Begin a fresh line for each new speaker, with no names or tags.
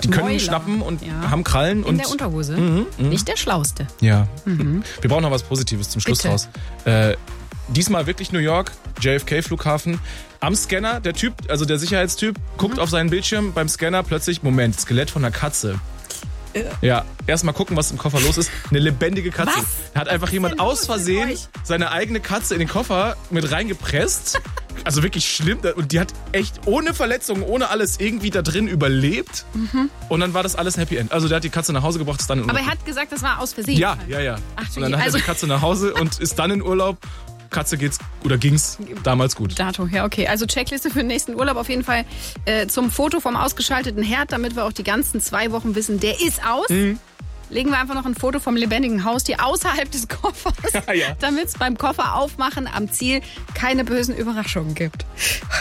Die können schnappen und haben Krallen.
In der Unterhose. Nicht der Schlauste.
Ja. Wir brauchen noch was Positives zum Schluss raus. Diesmal wirklich New York, JFK-Flughafen. Am Scanner, der Typ, also der Sicherheitstyp, guckt auf seinen Bildschirm beim Scanner plötzlich, Moment, Skelett von einer Katze. Ja, erstmal gucken, was im Koffer los ist. Eine lebendige Katze.
Was?
Da hat einfach jemand aus Versehen seine eigene Katze in den Koffer mit reingepresst. Also wirklich schlimm. Und die hat echt ohne Verletzungen, ohne alles irgendwie da drin überlebt. Und dann war das alles ein Happy End. Also der hat die Katze nach Hause gebracht, ist dann in Urlaub.
Aber er hat gesagt, das war aus Versehen.
Ja.
Ach,
und dann hat er die Katze nach Hause und ist dann in Urlaub. Katze ging's damals gut.
Dato, ja, okay. Also Checkliste für den nächsten Urlaub auf jeden Fall zum Foto vom ausgeschalteten Herd, damit wir auch die ganzen 2 Wochen wissen, der ist aus. Legen wir einfach noch ein Foto vom lebendigen Haustier außerhalb des Koffers, damit es beim Koffer aufmachen am Ziel keine bösen Überraschungen gibt.